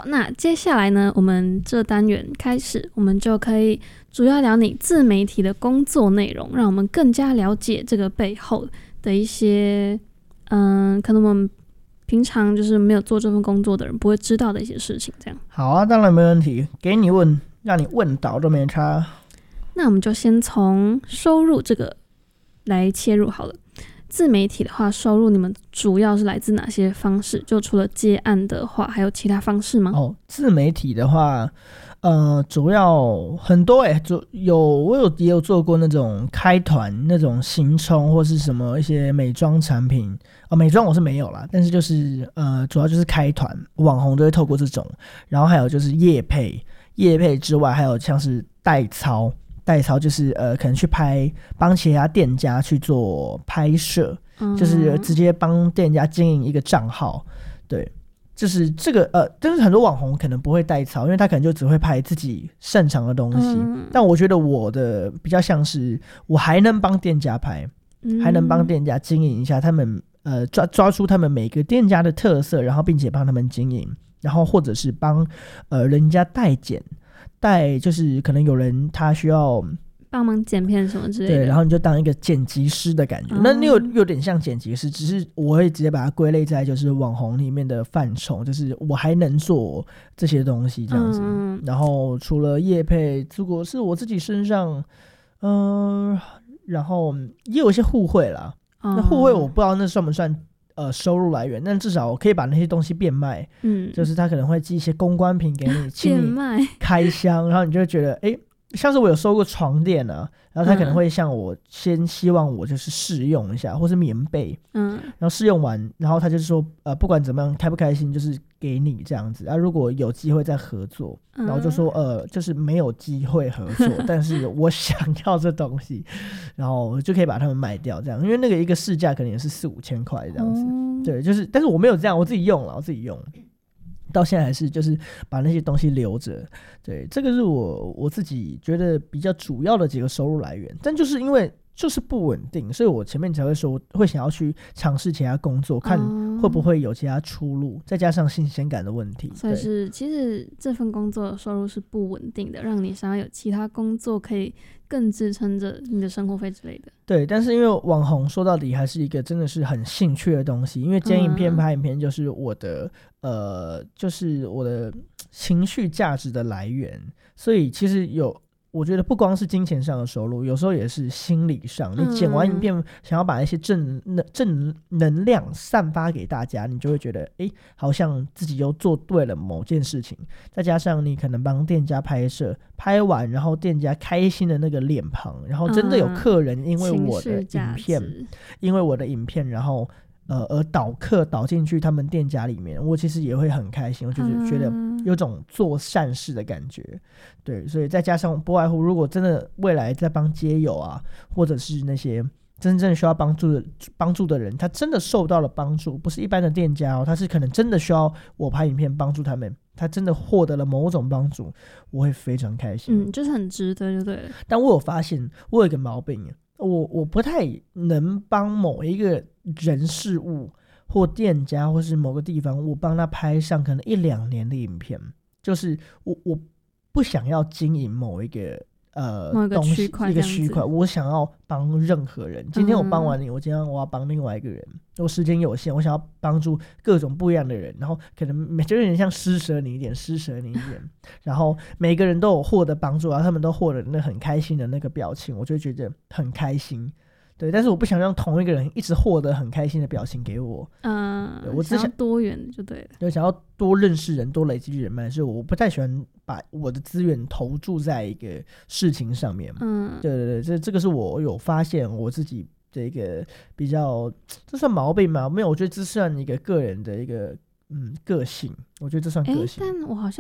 好，那接下来呢，我们这单元开始，我们就可以主要聊你自媒体的工作内容，让我们更加了解这个背后的一些可能我们平常就是没有做这份工作的人不会知道的一些事情，这样。 好啊，当然没问题，给你问，让你问倒都没差。 那我们就先从收入这个来切入好了。自媒体的话，收入你们主要是来自哪些方式？就除了接案的话，还有其他方式吗？ 自媒体的话，主要很多我也有做过那种开团那种行充或是什么一些美妆产品美妆我是没有啦，但是就是主要就是开团，网红都会透过这种，然后还有就是业配之外，还有像是代操就是可能去帮其他店家去做拍摄，就是直接帮店家经营一个账号，对。就是这个但是很多网红可能不会代操，因为他可能就只会拍自己擅长的东西，但我觉得我的比较像是我还能帮店家拍，还能帮店家经营一下他们抓出他们每个店家的特色，然后并且帮他们经营，然后或者是帮人家就是可能有人他需要帮忙剪片什么之类的， 对，然后你就当一个剪辑师的感觉，那你有点像剪辑师，只是我会直接把它归类在就是网红里面的范畴，就是我还能做这些东西这样子。然后除了业配，如果是我自己身上，然后也有一些互惠啦。那互惠我不知道那算不算收入来源，但至少我可以把那些东西变卖。就是他可能会寄一些公关品给你，请你开箱，然后你就会觉得像是我有收过床垫啊，然后他可能会向我先希望我就是试用一下，或是棉被，然后试用完，然后他就说不管怎么样开不开心就是给你这样子啊，如果有机会再合作，然后就说就是没有机会合作，但是我想要这东西，然后就可以把它们卖掉这样，因为那个一个市价可能也是4-5千块这样子，对，就是但是我没有这样，我自己用到现在还是就是把那些东西留着，对，这个是我自己觉得比较主要的几个收入来源，但就是因为就是不稳定，所以我前面才会说会想要去尝试其他工作，看会不会有其他出路，再加上新鲜感的问题， 所以是其实这份工作的收入是不稳定的，让你想要有其他工作可以更支撑着你的生活费之类的。 对，但是因为网红说到底还是一个真的是很兴趣的东西，因为剪影片拍影片就是我的就是我的情绪价值的来源，所以其实我觉得不光是金钱上的收入，有时候也是心理上，你剪完影片想要把一些正能量散发给大家，你就会觉得好像自己又做对了某件事情，再加上你可能帮店家拍摄，拍完然后店家开心的那个脸庞，然后真的有客人因为我的影片然后而导进去他们店家里面，我其实也会很开心，我就是觉得有种做善事的感觉，对，所以再加上不外乎如果真的未来在帮街友啊，或者是那些真正需要帮助的人，他真的受到了帮助，不是一般的店家他是可能真的需要我拍影片帮助他们，他真的获得了某种帮助，我会非常开心， 就是很值得就对了。 但我有发现我有一个毛病，我不太能帮某一个人事物或店家或是某个地方，我帮他拍上可能1-2年的影片，就是我不想要经营某一个东西一个区块，我想要帮任何人。今天我帮完你，我今天我要帮另外一个人，我时间有限，我想要帮助各种不一样的人，然后可能就有点像施舍你一点，然后每个人都有获得帮助，然后他们都获得那很开心的那个表情，我就觉得很开心。对，但是我不想让同一个人一直获得很开心的表情给我。我只想要多元就对了。 对，想要多认识人，多累积人脉，所以我不太喜欢把我的资源投注在一个事情上面。对，这个是我有发现我自己的一个比较，这算毛病吗？没有，我觉得这算一个个人的一个个性，我觉得这算个性。 但我好像